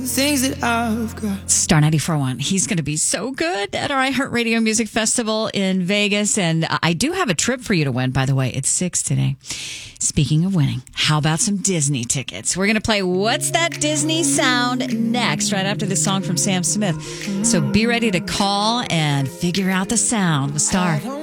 things that I've got. Star 94.1. He's going to be so good at our iHeartRadio Music Festival in Vegas. And I do have a trip for you to win, by the way. It's 6 today. Speaking of winning, how about some Disney tickets? We're going to play What's That Disney Sound next, right after this song from Sam Smith. So be ready to call and figure out the sound with Star.